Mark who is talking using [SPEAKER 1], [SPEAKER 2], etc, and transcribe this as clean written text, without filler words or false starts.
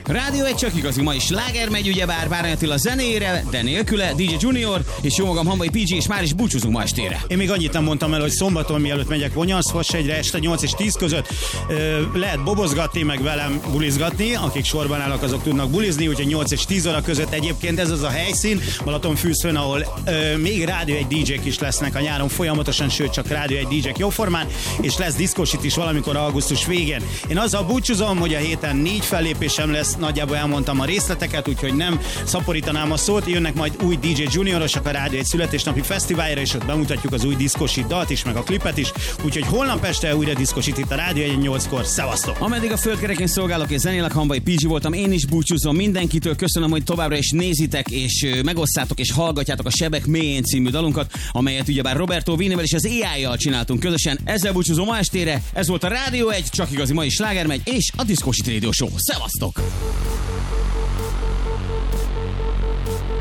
[SPEAKER 1] Rádió egy csak igazi mai sláger megy, ugyebár Bárányi Attila zenére, de nélküle DJ Junior, és jó magam Hamvai PG, és már is búcsúzunk ma estére.
[SPEAKER 2] Én még annyit nem mondtam el, hogy szombaton, mielőtt megyek Vonyarszfosegyre, este 8 és 10 között lehet bobozgatni, meg velem bulizgatni, akik sorban állnak, azok tudnak bulizni, úgyhogy 8 és 10 óra között egyébként ez az a helyszín, Balatonfűszfön, ahol még Rádió egy DJ-k is lesznek a nyáron folyamatosan, sőt csak Rádió egy DJ-k jóformán, és lesz diszkósit is valamikor augusztus végén. Én azzal búcsúzom, hogy a héten 4 fellépésem lesz, nagyjából elmondtam a részleteket, úgyhogy nem szaporítanám a szót, jönnek majd új DJ Juniorosok a Rádió egy születésnapi fesztiválra, és ott bemutatjuk az új diszkósit dalt is, meg a klipet is, úgyhogy holnap este újra diszkósit itt a Rádió egy 8-kor. Szevasztok!
[SPEAKER 1] Ameddig a földkereken szolgálok és zenélek, Hamvai PG voltam, én is búcsúzom mindenkitől, köszönöm, hogy továbbra is nézitek, és megosszátok és hallgatjátok a Sebek mélyén című dalunkat, amelyet ugyebár Roberto Vinivel és az AI-jal csináltunk közösen. Ezzel búcsúzom ma estére, ez volt a Rádió egy, csak igazi mai sláger megy, és a Diszkósit Radio Show. Szevasztok!